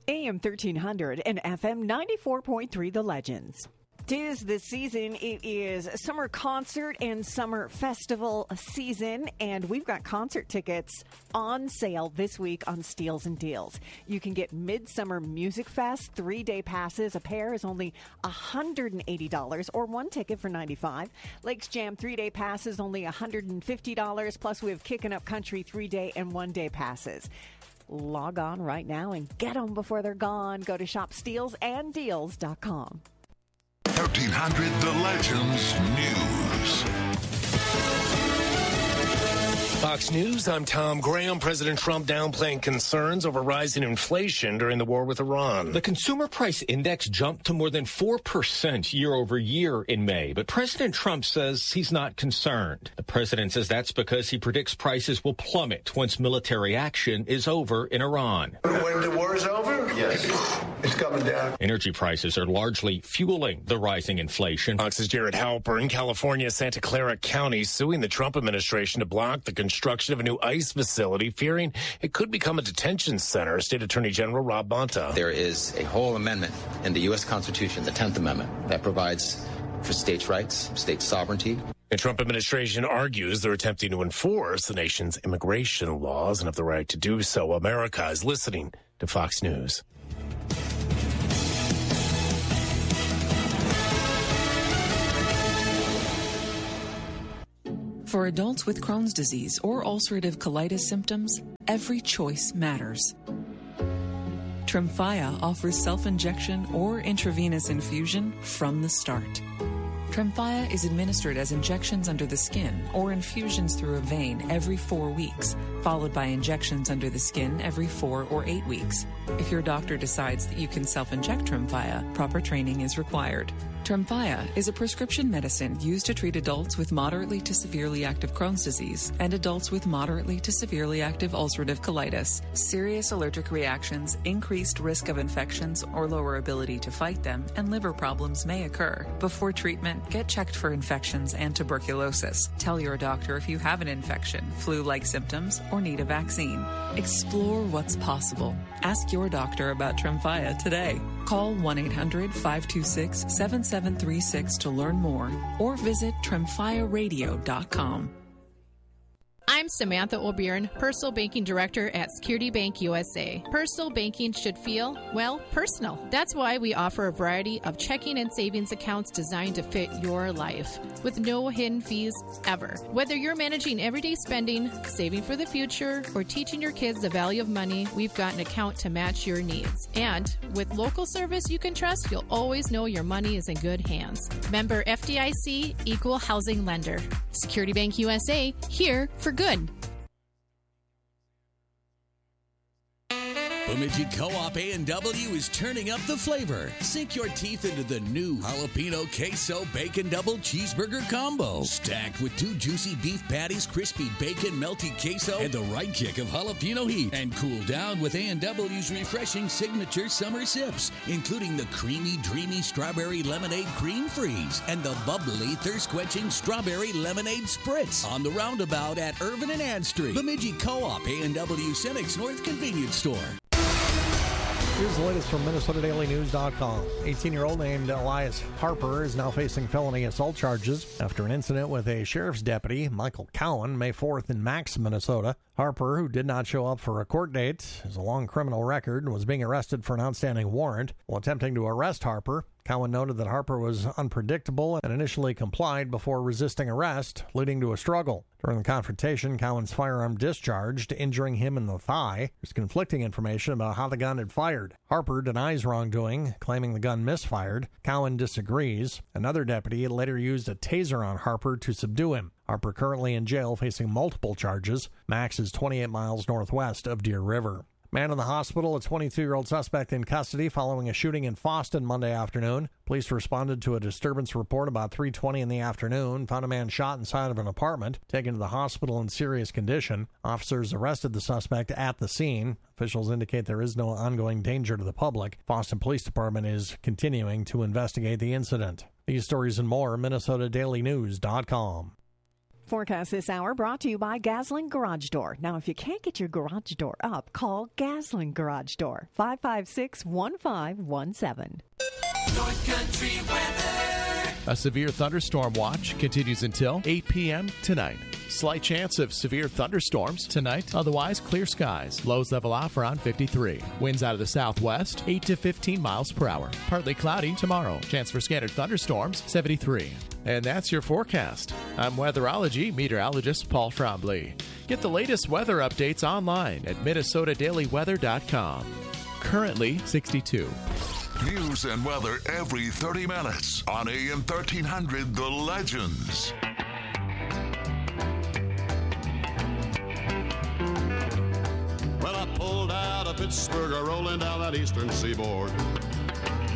AM 1300 and FM 94.3 The Legends. Tis the season. It is summer concert and summer festival season, and we've got concert tickets on sale this week on Steals and Deals. You can get Midsummer Music Fest 3-day passes. A pair is only $180 or one ticket for $95. Lakes Jam 3-day passes only $150. Plus, we have Kickin' Up Country 3-day and 1-day passes. Log on right now and get them before they're gone. Go to shopstealsanddeals.com. 1300 The Legends News. Fox News, I'm Tom Graham. President Trump downplaying concerns over rising inflation during the war with Iran. The consumer price index jumped to more than 4% year over year in May, but President Trump says he's not concerned. The president says that's because he predicts prices will plummet once military action is over in Iran. When the war is over? Yes. It's coming down. Energy prices are largely fueling the rising inflation. Fox's Jared Halpern, California, Santa Clara County, suing the Trump administration to block the construction of a new ICE facility, fearing it could become a detention center. State Attorney General Rob Bonta. There is a whole amendment in the U.S. Constitution, the 10th Amendment, that provides for states' rights, state sovereignty. The Trump administration argues they're attempting to enforce the nation's immigration laws and have the right to do so. America is listening to Fox News. For adults with Crohn's disease or ulcerative colitis symptoms, every choice matters. Tremfya offers self-injection or intravenous infusion from the start. Tremfya is administered as injections under the skin or infusions through a vein every 4 weeks, followed by injections under the skin every 4 or 8 weeks. If your doctor decides that you can self-inject Tremfya, proper training is required. Tremfya is a prescription medicine used to treat adults with moderately to severely active Crohn's disease and adults with moderately to severely active ulcerative colitis. Serious allergic reactions, increased risk of infections or lower ability to fight them, and liver problems may occur. Before treatment, get checked for infections and tuberculosis. Tell your doctor if you have an infection, flu-like symptoms, or need a vaccine. Explore what's possible. Ask your doctor about Tremfya today. Call 1-800-526-7736 to learn more or visit tremfyaradio.com. I'm Samantha O'Byrne, Personal Banking Director at Security Bank USA. Personal banking should feel, well, personal. That's why we offer a variety of checking and savings accounts designed to fit your life, with no hidden fees ever. Whether you're managing everyday spending, saving for the future, or teaching your kids the value of money, we've got an account to match your needs. And with local service you can trust, you'll always know your money is in good hands. Member FDIC, Equal Housing Lender. Security Bank USA, here for good. Bemidji Co-op A&W is turning up the flavor. Sink your teeth into the new Jalapeno Queso Bacon Double Cheeseburger Combo. Stacked with 2 juicy beef patties, crispy bacon, melty queso, and the right kick of jalapeno heat. And cool down with A&W's refreshing signature summer sips, including the creamy, dreamy strawberry lemonade cream freeze and the bubbly, thirst-quenching strawberry lemonade spritz. On the roundabout at Irvin and Ann Street. Bemidji Co-op A&W Senex North Convenience Store. Here's the latest from MinnesotaDailyNews.com. 18-year-old named Elias Harper is now facing felony assault charges after an incident with a sheriff's deputy, Michael Cowan, May 4th in Max, Minnesota. Harper, who did not show up for a court date, has a long criminal record and was being arrested for an outstanding warrant. While attempting to arrest Harper, Cowan noted that Harper was unpredictable and initially complied before resisting arrest, leading to a struggle. During the confrontation, Cowan's firearm discharged, injuring him in the thigh. There's conflicting information about how the gun had fired. Harper denies wrongdoing, claiming the gun misfired. Cowan disagrees. Another deputy later used a taser on Harper to subdue him. Harper currently in jail facing multiple charges. Max is 28 miles northwest of Deer River. Man in the hospital, a 22-year-old suspect in custody following a shooting in Fosston Monday afternoon. Police responded to a disturbance report about 3:20 in the afternoon, found a man shot inside of an apartment, taken to the hospital in serious condition. Officers arrested the suspect at the scene. Officials indicate there is no ongoing danger to the public. Fosston Police Department is continuing to investigate the incident. These stories and more, MinnesotaDailyNews.com. Forecast this hour brought to you by Gaslin Garage Door. Now, if you can't get your garage door up, call Gaslin Garage Door, 556-1517. North Country weather. A severe thunderstorm watch continues until 8 p.m. tonight. Slight chance of severe thunderstorms tonight. Otherwise, clear skies. Lows level off around 53. Winds out of the southwest, 8 to 15 miles per hour. Partly cloudy tomorrow. Chance for scattered thunderstorms, 73. And that's your forecast. I'm weatherology meteorologist Paul Trombley. Get the latest weather updates online at minnesotadailyweather.com. Currently 62. News and weather every 30 minutes on AM 1300 The Legends. Well, I pulled out of Pittsburgh, rolling down that eastern seaboard.